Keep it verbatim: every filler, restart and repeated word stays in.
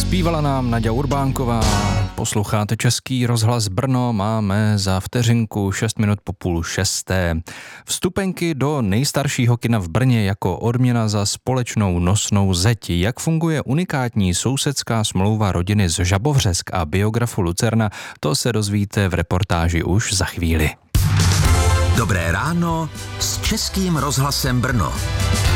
Zpívala nám Naďa Urbánková, posloucháte Český rozhlas Brno, máme za vteřinku šest minut po půl šesté. Vstupenky do nejstaršího kina v Brně jako odměna za společnou nosnou zeď. Jak funguje unikátní sousedská smlouva rodiny z Žabovřesk a biografu Lucerna, to se dozvíte v reportáži už za chvíli. Dobré ráno s Českým rozhlasem Brno.